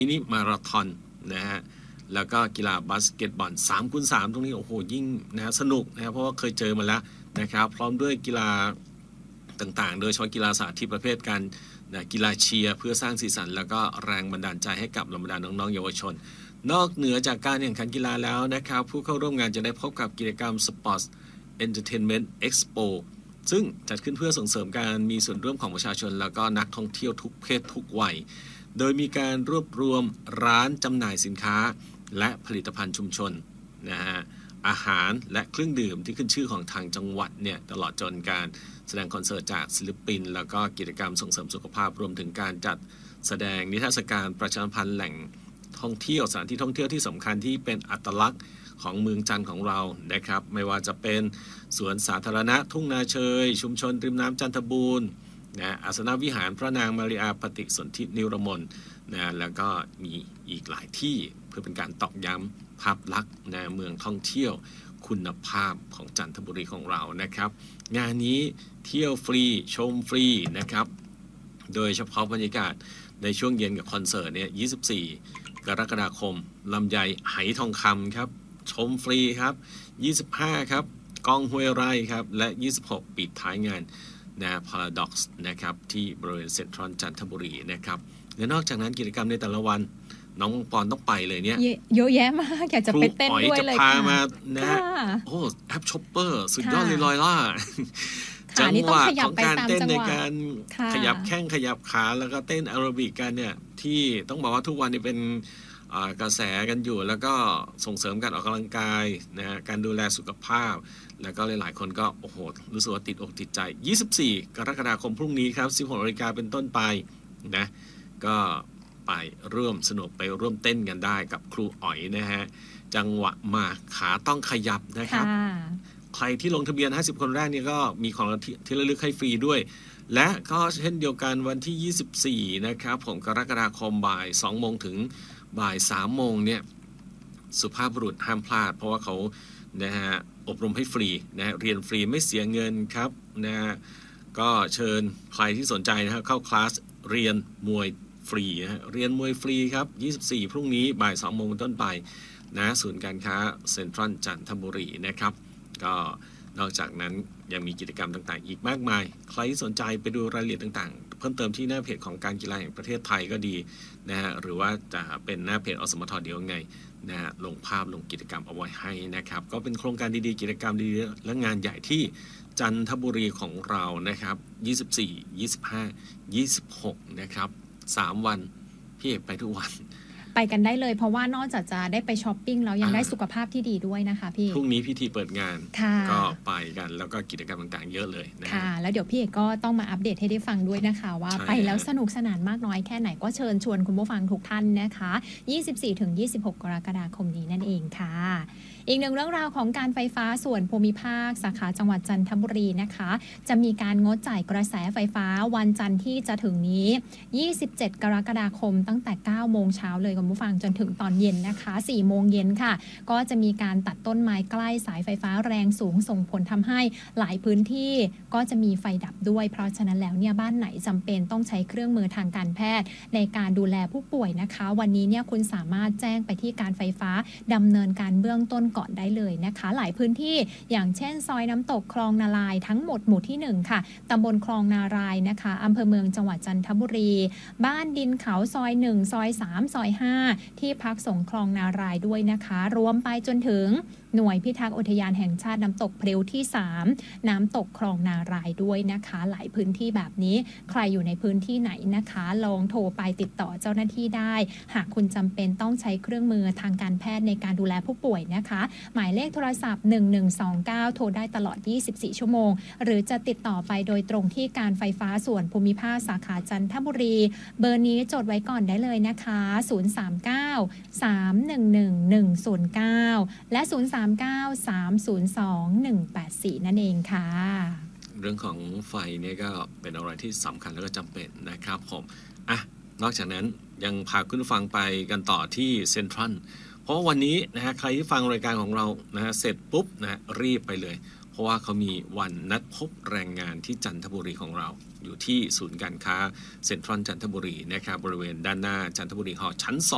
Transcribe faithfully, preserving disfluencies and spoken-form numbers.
มินิมาราธอนนะฮะแล้วก็กีฬาบาสเกตบอล สามคูณสาม ตรงนี้โอ้โหยิ่งนะสนุกนะเพราะว่าเคยเจอมาแล้วนะครับพร้อมด้วยกีฬาต่างๆโดยเฉพาะกีฬาสาธิตประเภทการนะกีฬาเชียร์เพื่อสร้างสีสันแล้วก็แรงบันดาลใจให้กับเหล่าบรรดาน้องๆเยาวชนนอกเหนือจากการแข่งขันกีฬาแล้วนะครับผู้เข้าร่วมงานจะได้พบกับกิจกรรม Sports Entertainment Expo ซึ่งจัดขึ้นเพื่อส่งเสริมการมีส่วนร่วมของประชาชนแล้วก็นักท่องเที่ยวทุกเพศทุกวัยโดยมีการรวบรวมร้านจำหน่ายสินค้าและผลิตภัณฑ์ชุมชนนะฮะอาหารและเครื่องดื่มที่ขึ้นชื่อของทางจังหวัดเนี่ยตลอดจนการแสดงคอนเสิร์ตจากศิลปินแล้วก็กิจกรรมส่งเสริมสุขภาพรวมถึงการจัดแสดงนิทรรศการประชาสัมพันธ์แหล่งท่องเที่ยวสถานที่ท่องเที่ยวที่สำคัญที่เป็นอัตลักษณ์ของเมืองจันทร์ของเรานะครับไม่ว่าจะเป็นสวนสาธารณะทุ่งนาเชยชุมชนริมน้ำจันทบูรณ์นะอาสนวิหารพระนางมาริอาปฏิสนธินิรมนนะแล้วก็มีอีกหลายที่เพื่อเป็นการตอกย้ำภาพลักษณ์นะเมืองท่องเที่ยวคุณภาพของจันทบุรีของเรานะครับงานนี้เที่ยวฟรีชมฟรีนะครับโดยเฉพาะบรรยากาศในช่วงเย็นกับคอนเสิร์ตเนี่ยยี่สิบสี่กรกฎาคมลำไยไหทองคำครับชมฟรีครับยี่สิบห้าครับกองห้วยไร่ครับและยี่สิบหกปิดท้ายงานนะ Paradox นะครับที่บริเวณเซ็นทรัลจันทบุรีนะครับและนอกจากนั้นกิจกรรมในแต่ละวันน้องปอนต้องไปเลยเนี่ยเยอะแยะมากอยากจะไปเต้นด้วยเลยค่ะครูอ๋อยจะพามานะโอ้แอปช็อปเปอร์สุดยอดเลยลอยล่าจังหวะของการเต้นในการขยับแข้งขยับขาแล้วก็เต้นแอโรบิกกันเนี่ยที่ต้องบอกว่าทุกวันนี้เป็นกระแสกันอยู่แล้วก็ส่งเสริมการออกกำลังกายนะฮะการดูแลสุขภาพแล้วก็หลายๆคนก็โอ้โหรู้สึกว่าติดอกติดใจยี่สิบสี่กรกฎาคมพรุ่งนี้ครับ สิบหกนาฬิกาเป็นต้นไปนะก็ไปร่วมสนุกไปร่วมเต้นกันได้กับครูอ๋อยนะฮะจังหวะมาขาต้องขยับนะครับใครที่ลงทะเบียนห้าสิบคนแรกนี่ก็มีของที่ระลึกให้ฟรีด้วยและก็เช่นเดียวกันวันที่ยี่สิบสี่นะครับผมกรกฎาคมบ่ายสองโมงถึงบ่ายสามโมงเนี่ยสุภาพบุรุษห้ามพลาดเพราะว่าเขานะฮะอบรมให้ฟรีนะเรียนฟรีไม่เสียเงินครับนะฮะก็เชิญใครที่สนใจนะครับเข้าคลาสเรียนมวยฟรีนะฮะเรียนมวยฟรีครับยี่สิบสี่พรุ่งนี้บ่ายสองโมงเป็นต้นไปนะศูนย์การค้าเซ็นทรัลจันทบุรีนะครับก็นอกจากนั้นยังมีกิจกรรมต่างๆอีกมากมายใครที่สนใจไปดูรายละเอียดต่างๆเพิ่มเติมที่หน้าเพจของการกีฬาแห่งประเทศไทยก็ดีนะฮะหรือว่าจะเป็นหน้าเพจอสมทเดียวไงนะฮะลงภาพลงกิจกรรมเอาไว้ให้นะครับก็เป็นโครงการดีๆกิจกรรมดีๆและงานใหญ่ที่จันทบุรีของเรานะครับยี่สิบสี่ ยี่สิบห้า ยี่สิบหกนะครับสามวันพี่เอกไปทุกวันไปกันได้เลยเพราะว่านอกจากจะได้ไปช้อปปิ้งแล้วยังได้สุขภาพที่ดีด้วยนะคะพี่พรุ่งนี้พิธีเปิดงานก็ไปกันแล้วก็กิจกรรมต่างๆเยอะเลยนะค่ะแล้วเดี๋ยวพี่เอกก็ต้องมาอัปเดตให้ได้ฟังด้วยนะคะว่าไปแล้วสนุกสนานมากน้อยแค่ไหนก็เชิญชวนคุณผู้ฟังทุกท่านนะคะยี่สิบสี่ถึงยี่สิบหกกรกฎาคมนี้นั่นเองค่ะอีกหนึ่งเรื่องราวของการไฟฟ้าส่วนภูมิภาคสาขาจังหวัดจันทบุรีนะคะจะมีการงดจ่ายกระแสไฟฟ้าวันจันทร์ที่จะถึงนี้ยี่สิบเจ็ดกรกฎาคมตั้งแต่เก้าโมงเช้าเลยคุณผู้ฟังจนถึงตอนเย็นนะคะสี่โมงเย็นค่ะก็จะมีการตัดต้นไม้ใกล้สายไฟฟ้าแรงสูงส่งผลทำให้หลายพื้นที่ก็จะมีไฟดับด้วยเพราะฉะนั้นแล้วเนี่ยบ้านไหนจำเป็นต้องใช้เครื่องมือทางการแพทย์ในการดูแลผู้ป่วยนะคะวันนี้เนี่ยคุณสามารถแจ้งไปที่การไฟฟ้าดำเนินการเบื้องต้นก่อนได้เลยนะคะหลายพื้นที่อย่างเช่นซอยน้ำตกคลองนาลายทั้งหมดหมู่ที่หนึ่งค่ะตำบลคลองนารายนะคะอำเภอเมืองจังหวัดจันทบุรีบ้านดินเขาซอยหนึ่งซอยสามซอยห้าที่พักสงคลองนารายด้วยนะคะรวมไปจนถึงหน่วยพิทักษ์อุทยานแห่งชาติน้ำตกเพลวที่สามน้ำตกคลองนารายด้วยนะคะหลายพื้นที่แบบนี้ใครอยู่ในพื้นที่ไหนนะคะลองโทรไปติดต่อเจ้าหน้าที่ได้หากคุณจำเป็นต้องใช้เครื่องมือทางการแพทย์ในการดูแลผู้ป่วยนะคะหมายเลขโทรศัพท์หนึ่งหนึ่งสองเก้าโทรได้ตลอดยี่สิบสี่ชั่วโมงหรือจะติดต่อไปโดยตรงที่การไฟฟ้าส่วนภูมิภาคสาขาจันทบุรีเบอร์นี้จดไว้ก่อนได้เลยนะคะศูนย์ สาม เก้า สาม หนึ่ง หนึ่ง หนึ่ง ศูนย์ เก้าและศูนย์ สาม เก้า สาม ศูนย์ สอง หนึ่ง แปด สี่นั่นเองค่ะเรื่องของไฟเนี่ยก็เป็นอะไรที่สำคัญแล้วก็จำเป็นนะครับผมอ่ะนอกจากนั้นยังพาคุณผู้ฟังไปกันต่อที่เซ็นทรัลเพราะวันนี้นะฮะใครที่ฟังรายการของเรานะฮะเสร็จปุ๊บนะรีบไปเลยเพราะว่าเขามีวันนัดพบแรงงานที่จันทบุรีของเราอยู่ที่ศูนย์การค้าเซ็นทรัลจันทบุรีนะครับบริเวณด้านหน้าจันทบุรีฮอลล์ชั้นสอง